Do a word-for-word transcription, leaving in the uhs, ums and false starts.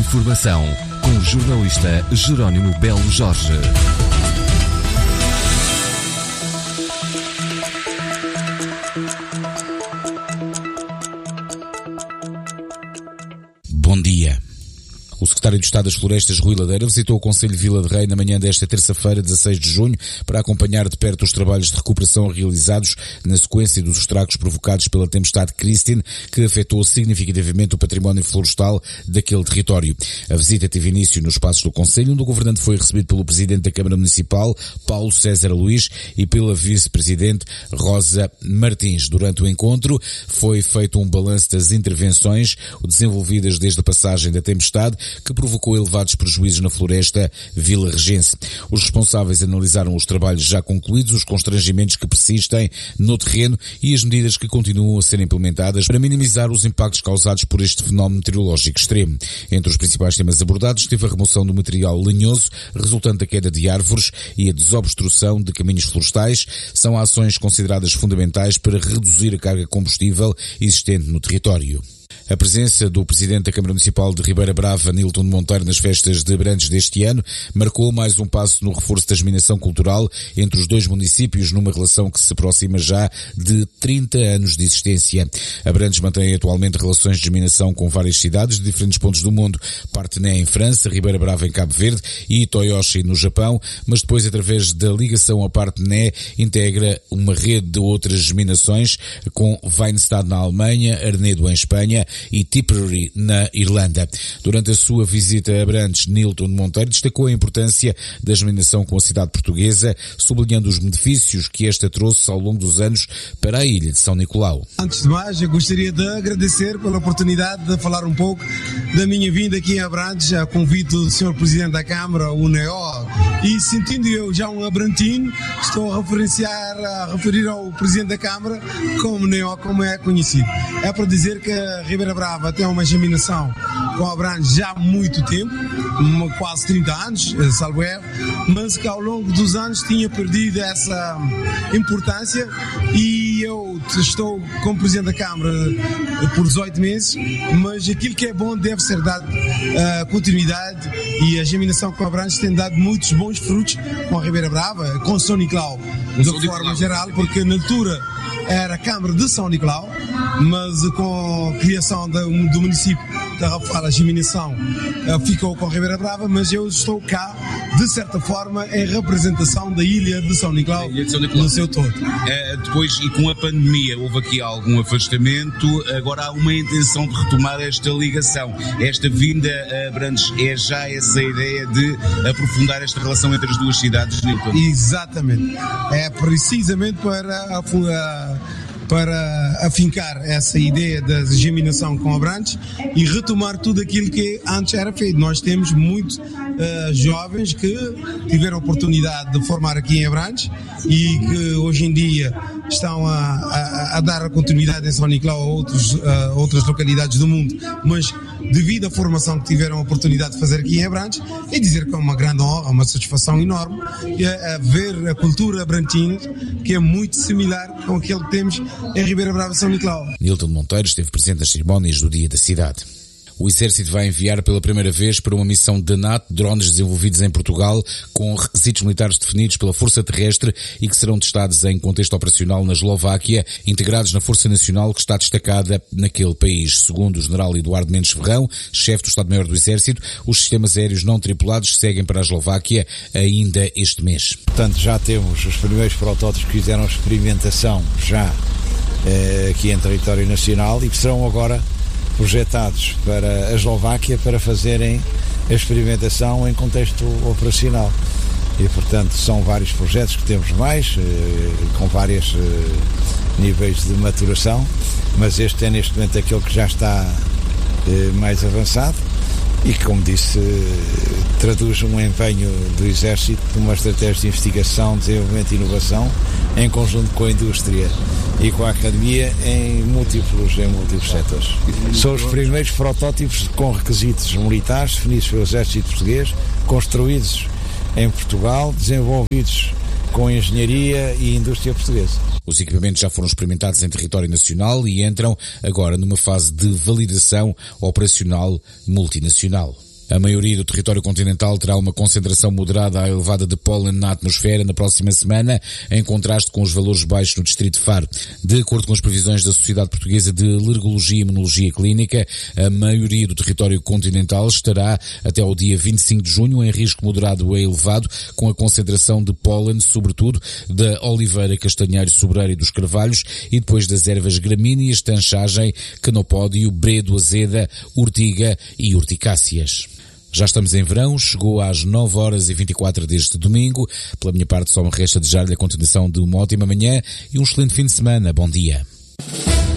Informação com o jornalista Jerónimo Belo Jorge. Bom dia. O secretário de Estado das Florestas, Rui Ladeira, visitou o Concelho de Vila de Rei na manhã desta terça-feira, dezasseis de junho, para acompanhar de perto os trabalhos de recuperação realizados na sequência dos estragos provocados pela tempestade Christine, que afetou significativamente o património florestal daquele território. A visita teve início nos espaços do Concelho, onde o governante foi recebido pelo Presidente da Câmara Municipal, Paulo César Luís, e pela Vice-Presidente, Rosa Martins. Durante o encontro, foi feito um balanço das intervenções desenvolvidas desde a passagem da tempestade, que provocou elevados prejuízos na floresta vila-regense. Os responsáveis analisaram os trabalhos já concluídos, os constrangimentos que persistem no terreno e as medidas que continuam a ser implementadas para minimizar os impactos causados por este fenómeno meteorológico extremo. Entre os principais temas abordados esteve a remoção do material lenhoso resultante da queda de árvores e a desobstrução de caminhos florestais. São ações consideradas fundamentais para reduzir a carga combustível existente no território. A presença do Presidente da Câmara Municipal de Ribeira Brava, Nilton Monteiro, nas festas de Abrantes deste ano, marcou mais um passo no reforço da germinação cultural entre os dois municípios, numa relação que se aproxima já de trinta anos de existência. Abrantes mantém atualmente relações de germinação com várias cidades de diferentes pontos do mundo, Partené em França, Ribeira Brava em Cabo Verde e Toyoshi no Japão, mas depois, através da ligação a Partené, integra uma rede de outras germinações com Weinstadt na Alemanha, Arnedo em Espanha e Tipperary na Irlanda. Durante a sua visita a Abrantes, Nilton Monteiro destacou a importância da germinação com a cidade portuguesa, sublinhando os benefícios que esta trouxe ao longo dos anos para a ilha de São Nicolau. Antes de mais, eu gostaria de agradecer pela oportunidade de falar um pouco da minha vinda aqui em Abrantes, a convite do senhor Presidente da Câmara, o Neo, e sentindo eu já um abrantino, estou a referenciar, a referir ao Presidente da Câmara como Neo, como é conhecido. É para dizer que a Ribeira Brava tem uma germinação com Abrantes já há muito tempo, quase trinta anos, salvo erro, mas que ao longo dos anos tinha perdido essa importância, e eu estou como Presidente da Câmara por dezoito meses, mas aquilo que é bom deve ser dado uh, continuidade, e a germinação com Abrantes tem dado muitos bons frutos com a Ribeira Brava, com São Nicolau, de forma geral, porque na altura era a Câmara de São Nicolau, mas com a criação do, do município da Rafala, a germinação uh, ficou com a Ribeira Brava, mas eu estou cá, de certa forma, em representação da ilha de São Nicolau, de São Nicolau. No seu todo. Uh, depois, e com a pandemia, houve aqui algum afastamento, agora há uma intenção de retomar esta ligação. Esta vinda a Abrantes é já essa ideia de aprofundar esta relação entre as duas cidades, Nilton? Exatamente. É precisamente para a, a para afincar essa ideia da germinação com Abrantes e retomar tudo aquilo que antes era feito. Nós temos muitos uh, jovens que tiveram a oportunidade de formar aqui em Abrantes e que hoje em dia estão a, a, a dar a continuidade em São Nicolau a outros, uh, outras localidades do mundo, mas devido à formação que tiveram a oportunidade de fazer aqui em Abrantes, e dizer que é uma grande honra, uma satisfação enorme, é, é ver a cultura abrantina, que é muito similar com aquilo que temos em Ribeira Brava, São Nicolau. Nilton Monteiro esteve presente nas cerimónias do Dia da Cidade. O Exército vai enviar pela primeira vez para uma missão da NATO drones desenvolvidos em Portugal com requisitos militares definidos pela Força Terrestre e que serão testados em contexto operacional na Eslováquia, integrados na Força Nacional que está destacada naquele país. Segundo o General Eduardo Mendes Ferrão, chefe do Estado-Maior do Exército, os sistemas aéreos não tripulados seguem para a Eslováquia ainda este mês. Portanto, já temos os primeiros protótipos que fizeram experimentação já eh, aqui em território nacional e que serão agora projetados para a Eslováquia para fazerem a experimentação em contexto operacional. E, portanto, são vários projetos que temos mais, eh, com vários eh, níveis de maturação, mas este é neste momento aquele que já está eh, mais avançado e que, como disse, eh, traduz um empenho do Exército numa estratégia de investigação, desenvolvimento e inovação em conjunto com a indústria e com a academia em múltiplos, em múltiplos setores. São os primeiros protótipos com requisitos militares definidos pelo Exército Português, construídos em Portugal, desenvolvidos com engenharia e indústria portuguesa. Os equipamentos já foram experimentados em território nacional e entram agora numa fase de validação operacional multinacional. A maioria do território continental terá uma concentração moderada a elevada de pólen na atmosfera na próxima semana, em contraste com os valores baixos no distrito de Faro. De acordo com as previsões da Sociedade Portuguesa de Alergologia e Imunologia Clínica, a maioria do território continental estará até ao dia vinte e cinco de junho em risco moderado a elevado, com a concentração de pólen, sobretudo da oliveira, castanheiro, sobreiro e dos carvalhos, e depois das ervas gramíneas, tanchagem, canopódio, bredo, azeda, urtiga e urticáceas. Já estamos em verão, chegou às nove horas e vinte e quatro deste domingo. Pela minha parte só me resta desejar-lhe a continuação de uma ótima manhã e um excelente fim de semana. Bom dia.